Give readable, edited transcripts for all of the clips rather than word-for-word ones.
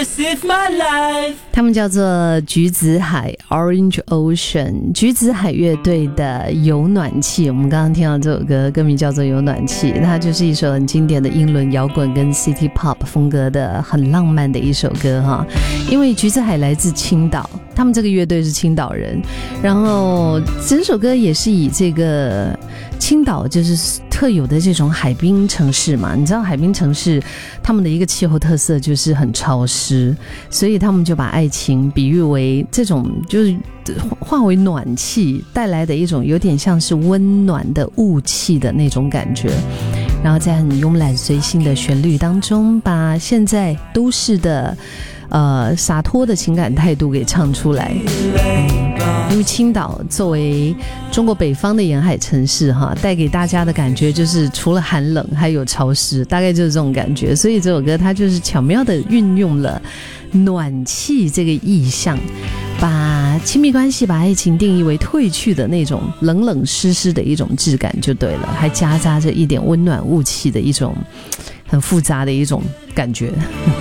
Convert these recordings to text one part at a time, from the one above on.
他们叫做橘子海 Orange Ocean， 橘子海乐队的有暖气。我们刚刚听到这首歌，歌名叫做有暖气，它就是一首很经典的英伦摇滚跟 City Pop 风格的很浪漫的一首歌哈。因为橘子海来自青岛，他们这个乐队是青岛人，然后整首歌也是以这个青岛就是特有的这种海滨城市嘛，你知道海滨城市他们的一个气候特色就是很潮湿，所以他们就把爱情比喻为这种就是化为暖气带来的一种有点像是温暖的雾气的那种感觉，然后在很慵懒随性的旋律当中把现在都市的洒脱的情感态度给唱出来。因为青岛作为中国北方的沿海城市哈，带给大家的感觉就是除了寒冷还有潮湿，大概就是这种感觉，所以这首歌它就是巧妙的运用了暖气这个意象，把亲密关系把爱情定义为褪去的那种冷冷湿湿的一种质感就对了，还夹杂着一点温暖雾气的一种很复杂的一种感觉。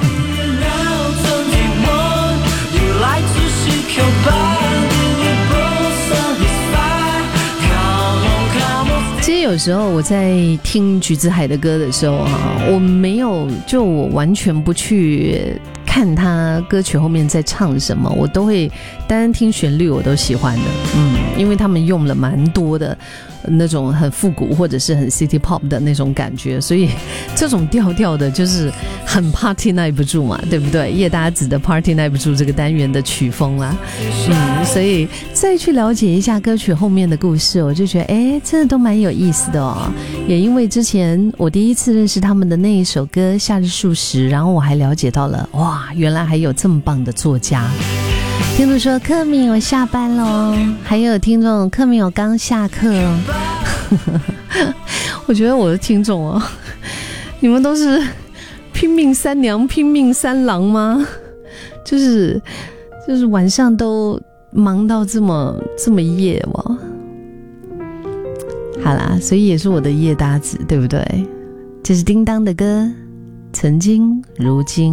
其实有时候我在听橘子海的歌的时候我没有我完全不去看他歌曲后面在唱什么，我都会单听旋律我都喜欢的，因为他们用了蛮多的那种很复古或者是很 City Pop 的那种感觉，所以这种调调的就是很 Party 耐不住嘛，对不对？叶达子的 Party 耐不住这个单元的曲风啦，所以再去了解一下歌曲后面的故事，我就觉得真的都蛮有意思的哦。也因为之前我第一次认识他们的那一首歌《夏日数十》，然后我还了解到了哇，原来还有这么棒的作家。听众说克敏我下班咯，还有听众克敏我刚下课我觉得我的听众你们都是拼命三娘拼命三郎吗？就是晚上都忙到这么夜哇。好啦，所以也是我的夜搭子，对不对？这是叮当的歌，曾经如今。